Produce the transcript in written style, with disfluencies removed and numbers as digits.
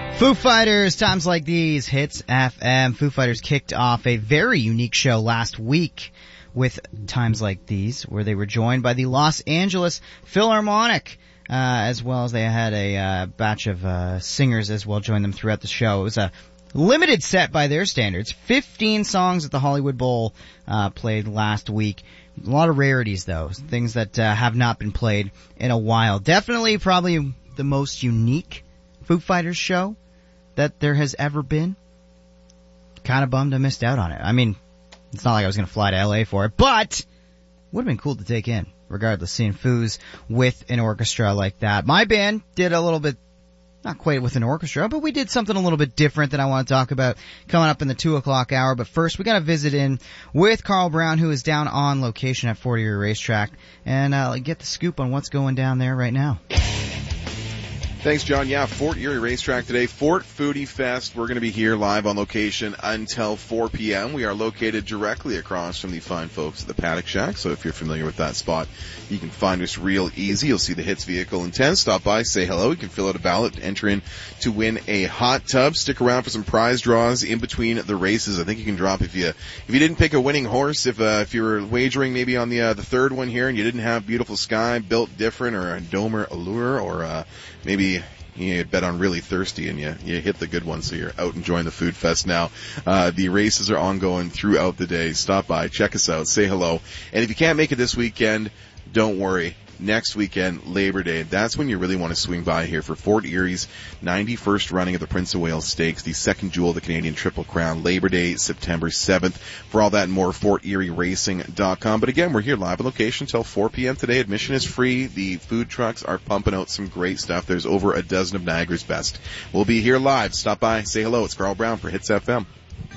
Foo Fighters, Times Like These, Hits FM. Foo Fighters kicked off a very unique show last week with Times Like These, where they were joined by the Los Angeles Philharmonic, as well as they had a batch of singers as well join them throughout the show. It was a limited set by their standards. 15 songs at the Hollywood Bowl played last week. A lot of rarities, though. Things that have not been played in a while. Definitely probably the most unique Foo Fighters show that there has ever been. Kind of bummed I missed out on it. I mean, it's not like I was going to fly to LA for it, but would have been cool to take in, regardless, seeing Foos with an orchestra like that. My band did a little bit, not quite with an orchestra, but we did something a little bit different that I want to talk about coming up in the 2 o'clock hour. But first, we got to visit in with Carl Brown, who is down on location at Fort Erie Racetrack, and get the scoop on what's going down there right now. Thanks, John. Yeah, Fort Erie Racetrack today, Fort Foodie Fest. We're going to be here live on location until 4 p.m. We are located directly across from the fine folks at the Paddock Shack, so if you're familiar with that spot, you can find us real easy. You'll see the Hits vehicle in 10. Stop by, say hello. You can fill out a ballot, enter in to win a hot tub. Stick around for some prize draws in between the races. I think you can drop if you didn't pick a winning horse, if you were wagering maybe on the third one here and you didn't have Beautiful Sky, Built Different, or a Domer Allure, or maybe you bet on Really Thirsty and you hit the good one, so you're out enjoying the food fest now. The races are ongoing throughout the day. Stop by, check us out, say hello. And if you can't make it this weekend, don't worry. Next weekend, Labor Day, that's when you really want to swing by here for Fort Erie's 91st running of the Prince of Wales Stakes, the second jewel of the Canadian Triple Crown, Labor Day, September 7th. For all that and more, FortErieRacing.com. But again, we're here live on location until 4 p.m. today. Admission is free. The food trucks are pumping out some great stuff. There's over a dozen of Niagara's best. We'll be here live. Stop by, say hello. It's Carl Brown for Hits FM.